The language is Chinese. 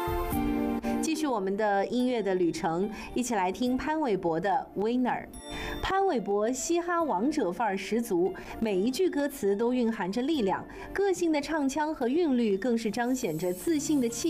继续我们的音乐的旅程，一起来听潘玮柏的《Winner》。潘玮柏嘻哈王者范儿十足，每一句歌词都蕴含着力量，个性的唱腔和韵律更是彰显着自信的气